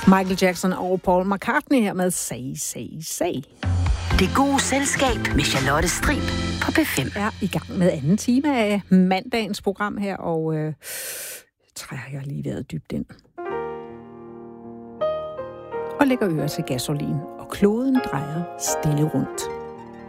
Michael Jackson og Paul McCartney her med Say. Det gode selskab med Charlotte Strib på P5. Er i gang med anden time af mandagens program her, og trækker lige vejret dybt ind. Og lægger øre til gasolin, og kloden drejer stille rundt.